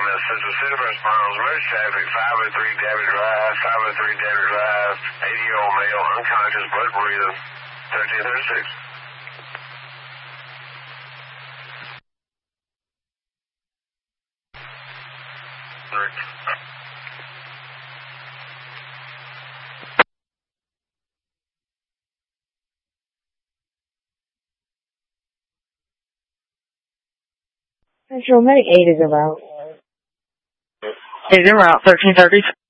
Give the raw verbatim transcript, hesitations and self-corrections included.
message. The city of West Miles, emergency traffic, five oh three David Drive, five oh three David Drive, eighty-year-old male, unconscious, blood breathing, thirteen thirty-six. Central Medic eight is en route. Is en route, thirteen thirty.